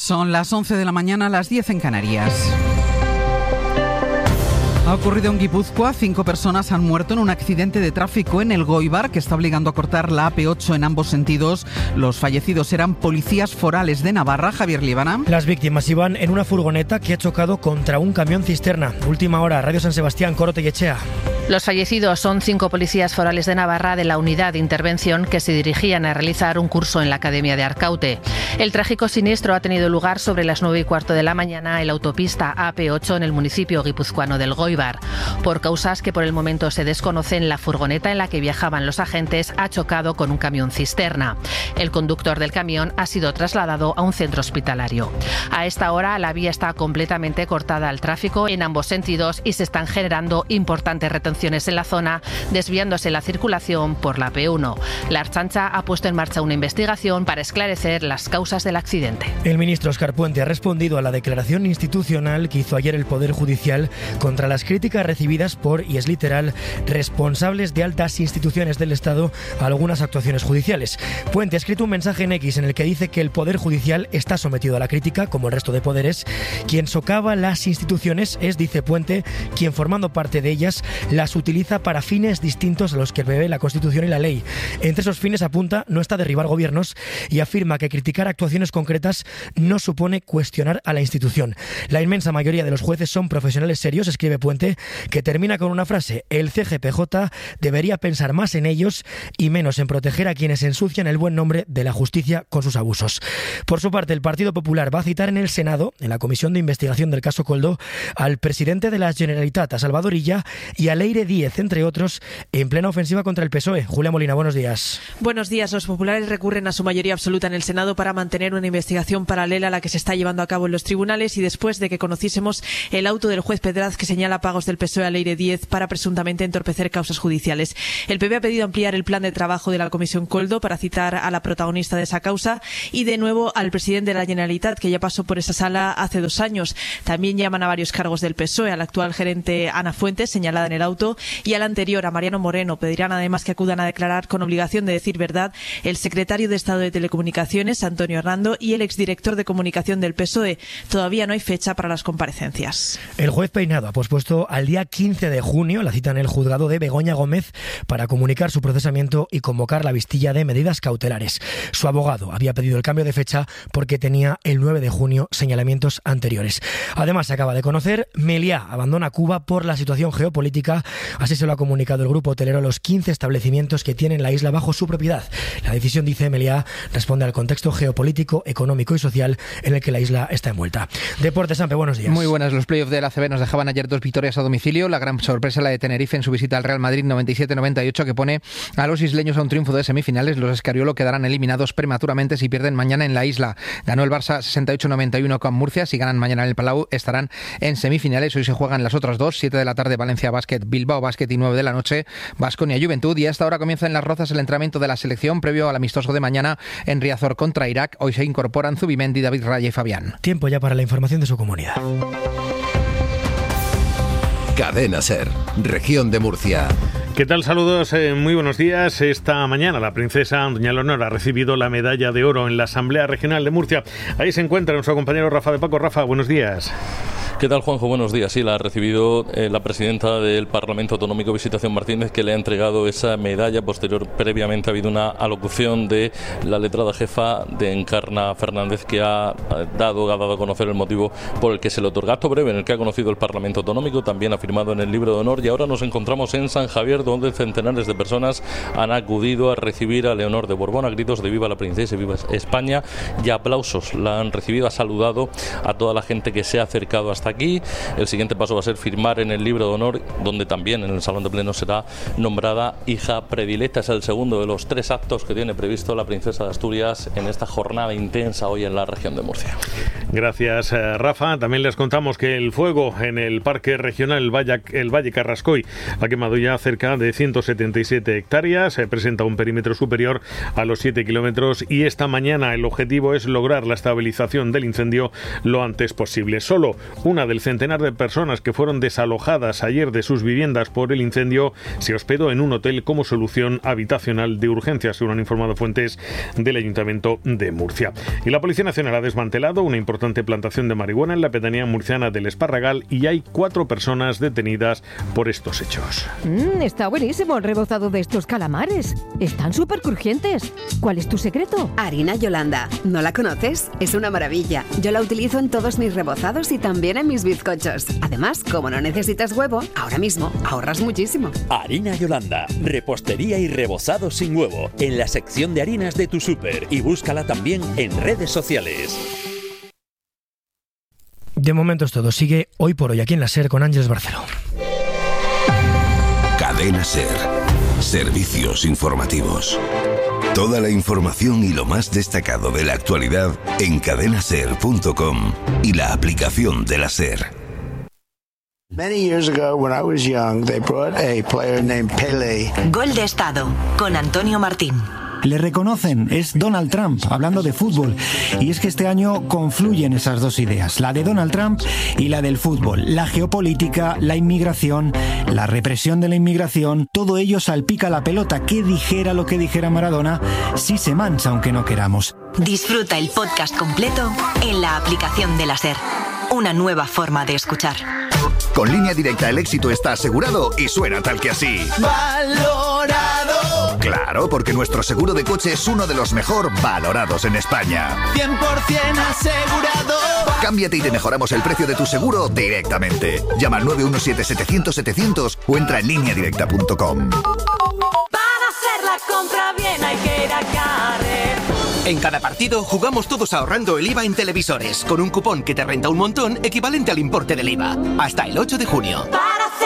Son las 11 de la mañana, las 10 en Canarias. Ha ocurrido en Guipúzcoa. 5 personas han muerto en un accidente de tráfico en el Goibar, que está obligando a cortar la AP8 en ambos sentidos. Los fallecidos eran policías forales de Navarra. Javier Líbana. Las víctimas iban en una furgoneta que ha chocado contra un camión cisterna. Última hora, Radio San Sebastián, Coro Tellechea. Los fallecidos son 5 policías forales de Navarra de la unidad de intervención que se dirigían a realizar un curso en la Academia de Arcaute. El trágico siniestro ha tenido lugar sobre las 9:15 de la mañana en la autopista AP8 en el municipio guipuzcoano del Goibar. Por causas que por el momento se desconocen, la furgoneta en la que viajaban los agentes ha chocado con un camión cisterna. El conductor del camión ha sido trasladado a un centro hospitalario. A esta hora la vía está completamente cortada al tráfico en ambos sentidos y se están generando importantes retenciones en la zona, desviándose la circulación por la P1. La Ertzaintza ha puesto en marcha una investigación para esclarecer las causas del accidente. El ministro Óscar Puente ha respondido a la declaración institucional que hizo ayer el Poder Judicial contra las críticas recibidas por, y es literal, responsables de altas instituciones del Estado a algunas actuaciones judiciales. Puente ha escrito un mensaje en X en el que dice que el Poder Judicial está sometido a la crítica, como el resto de poderes. Quien socava las instituciones es, dice Puente, quien formando parte de ellas las utiliza para fines distintos a los que prevé la Constitución y la ley. Entre esos fines, apunta, no está derribar gobiernos y afirma que criticar actuaciones concretas no supone cuestionar a la institución. La inmensa mayoría de los jueces son profesionales serios, escribe Puente, que termina con una frase: el CGPJ debería pensar más en ellos y menos en proteger a quienes ensucian el buen nombre de la justicia con sus abusos. Por su parte, el Partido Popular va a citar en el Senado, en la comisión de investigación del caso Koldo, al presidente de la Generalitat, a Salvador Illa, y a Leire Díez, entre otros, en plena ofensiva contra el PSOE. Julia Molina, buenos días. Buenos días. Los populares recurren a su mayoría absoluta en el Senado para mantener una investigación paralela a la que se está llevando a cabo en los tribunales, y después de que conociésemos el auto del juez Pedraz que señala pagos del PSOE a Leire Díez para presuntamente entorpecer causas judiciales. El PP ha pedido ampliar el plan de trabajo de la Comisión Koldo para citar a la protagonista de esa causa y de nuevo al presidente de la Generalitat, que ya pasó por esa sala hace 2 años. También llaman a varios cargos del PSOE, a la actual gerente Ana Fuentes, señalada en el auto, y al anterior, a Mariano Moreno. Pedirán además que acudan a declarar con obligación de decir verdad el secretario de Estado de Telecomunicaciones, Antonio Hernando, y el exdirector de Comunicación del PSOE. Todavía no hay fecha para las comparecencias. El juez Peinado ha pospuesto al día 15 de junio la cita en el juzgado de Begoña Gómez para comunicar su procesamiento y convocar la vistilla de medidas cautelares. Su abogado había pedido el cambio de fecha porque tenía el 9 de junio señalamientos anteriores. Además, se acaba de conocer, Meliá abandona Cuba por la situación geopolítica. Así se lo ha comunicado el grupo hotelero a los 15 establecimientos que tienen la isla bajo su propiedad. La decisión, dice Meliá, responde al contexto geopolítico, económico y social en el que la isla está envuelta. Deportes, Sampe, buenos días. Muy buenas. Los playoffs de la ACB nos dejaban ayer 2 victorias a domicilio. La gran sorpresa, la de Tenerife en su visita al Real Madrid 97-98, que pone a los isleños a un triunfo de semifinales. Los Escariolo quedarán eliminados prematuramente si pierden mañana en la isla. Ganó el Barça 68-91 con Murcia. Si ganan mañana en el Palau, estarán en semifinales. Hoy se juegan las otras 2, 7 de la tarde Valencia Basket, Bilbao Basket, y 9 de la noche Baskonia Juventud. Y a esta hora comienza en Las Rozas el entrenamiento de la selección previo al amistoso de mañana en Riazor contra Irak. Hoy se incorporan Zubimendi, David Raya y Fabián. Tiempo ya para la información de su comunidad. Cadena SER, región de Murcia. ¿Qué tal? Saludos, muy buenos días. Esta mañana la princesa doña Leonor ha recibido la medalla de oro en la Asamblea Regional de Murcia. Ahí se encuentra nuestro compañero Rafa de Paco. Rafa, buenos días. ¿Qué tal, Juanjo? Buenos días. Sí, la ha recibido la presidenta del Parlamento Autonómico, Visitación Martínez, que le ha entregado esa medalla. Previamente ha habido una alocución de la letrada jefa de Encarna Fernández, que ha dado a conocer el motivo por el que se le otorga. Acto breve en el que ha conocido el Parlamento Autonómico, también ha firmado en el libro de honor, y ahora nos encontramos en San Javier, donde centenares de personas han acudido a recibir a Leonor de Borbón a gritos de viva la princesa y viva España, y aplausos. La han recibido, ha saludado a toda la gente que se ha acercado hasta aquí. El siguiente paso va a ser firmar en el libro de honor, donde también en el Salón de Pleno será nombrada hija predilecta. Es el segundo de los 3 actos que tiene previsto la princesa de Asturias en esta jornada intensa hoy en la región de Murcia. Gracias, Rafa. También les contamos que el fuego en el Parque Regional el Valle Carrascoy ha quemado ya cerca de 177 hectáreas, presenta un perímetro superior a los 7 kilómetros, y esta mañana el objetivo es lograr la estabilización del incendio lo antes posible. Solo un Una del centenar de personas que fueron desalojadas ayer de sus viviendas por el incendio se hospedó en un hotel como solución habitacional de urgencia, según han informado fuentes del Ayuntamiento de Murcia. Y la Policía Nacional ha desmantelado una importante plantación de marihuana en la pedanía murciana del Esparragal y hay 4 personas detenidas por estos hechos. Está buenísimo el rebozado de estos calamares. Están súper crujientes. ¿Cuál es tu secreto? Harina Yolanda. ¿No la conoces? Es una maravilla. Yo la utilizo en todos mis rebozados y también en mis bizcochos. Además, como no necesitas huevo, ahora mismo ahorras muchísimo. Harina Yolanda. Repostería y rebozado sin huevo. En la sección de harinas de tu súper. Y búscala también en redes sociales. De momento es todo. Sigue Hoy por Hoy aquí en la SER con Ángeles Barceló. Cadena SER. Servicios informativos. Toda la información y lo más destacado de la actualidad en cadenaser.com y la aplicación de la SER. Many years ago, when I was young, they brought a player named Pelé. Gol de Estado, con Antonio Martín. Le reconocen, es Donald Trump, hablando de fútbol. Y es que este año confluyen esas dos ideas, la de Donald Trump y la del fútbol. La geopolítica, la inmigración, la represión de la inmigración, todo ello salpica la pelota. Que dijera lo que dijera Maradona, sí se mancha aunque no queramos. Disfruta el podcast completo en la aplicación de la SER. Una nueva forma de escuchar. Con Línea Directa el éxito está asegurado y suena tal que así. ¡Valorado! Claro, porque nuestro seguro de coche es uno de los mejor valorados en España. 100% asegurado. Cámbiate y te mejoramos el precio de tu seguro directamente. Llama al 917-700-700 o entra en lineadirecta.com. Para hacer la compra bien hay que ir a Carrefour. En cada partido jugamos todos ahorrando el IVA en televisores, con un cupón que te renta un montón equivalente al importe del IVA. Hasta el 8 de junio. Para